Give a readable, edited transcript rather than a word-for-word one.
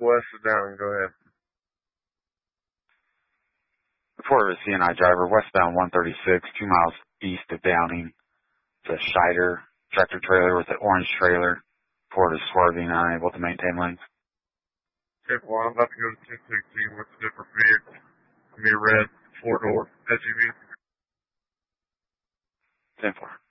west of Downing. Go ahead. Report of a CNI driver, westbound 136, 2 miles east of Downing. It's a Scheider tractor trailer with an orange trailer. Report is swerving, unable to maintain lanes. Well, I'm about to go to 216. What's the different vehicle? Give me a red 4-door SUV. 10-4.